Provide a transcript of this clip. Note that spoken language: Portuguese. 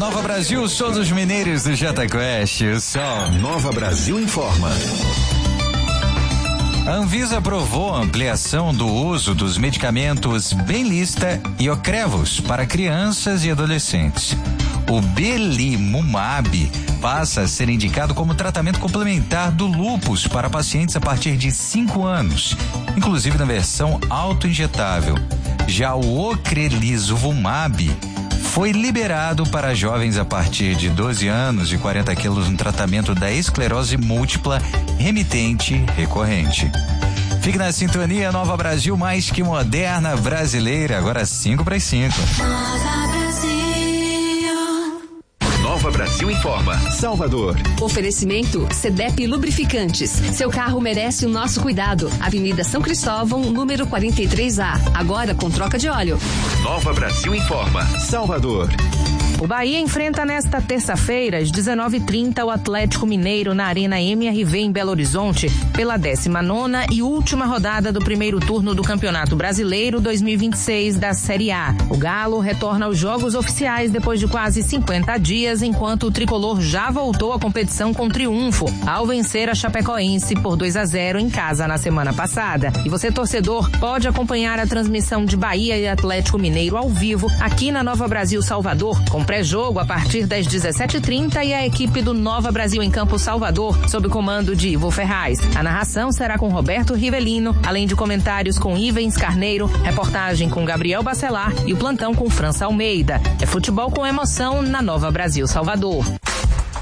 Nova Brasil, sou dos mineiros do Jota Quest, o Sol. Nova Brasil informa. A Anvisa aprovou a ampliação do uso dos medicamentos Benlysta e Ocrevus para crianças e adolescentes. O Belimumab passa a ser indicado como tratamento complementar do lúpus para pacientes a partir de 5 anos, inclusive na versão auto-injetável. Já o Ocrelizumab foi liberado para jovens a partir de 12 anos e 40 quilos no tratamento da esclerose múltipla remitente recorrente. Fique na sintonia, Nova Brasil, mais que moderna brasileira, agora 5:05. Nova Brasil informa. Salvador. Oferecimento CDEP Lubrificantes. Seu carro merece o nosso cuidado. Avenida São Cristóvão, número 43A. Agora com troca de óleo. Nova Brasil informa. Salvador. O Bahia enfrenta nesta terça-feira, às 19h30, o Atlético Mineiro na Arena MRV em Belo Horizonte, pela 19ª e última rodada do primeiro turno do Campeonato Brasileiro 2026 da Série A. O Galo retorna aos jogos oficiais depois de quase 50 dias, enquanto o tricolor já voltou à competição com triunfo, ao vencer a Chapecoense por 2-0 em casa na semana passada. E você, torcedor, pode acompanhar a transmissão de Bahia e Atlético Mineiro ao vivo aqui na Nova Brasil Salvador, com pré-jogo a partir das 17h30 e a equipe do Nova Brasil em Campo Salvador, sob o comando de Ivo Ferraz. A narração será com Roberto Rivelino, além de comentários com Ivens Carneiro, reportagem com Gabriel Bacelar e o plantão com França Almeida. É futebol com emoção na Nova Brasil Salvador.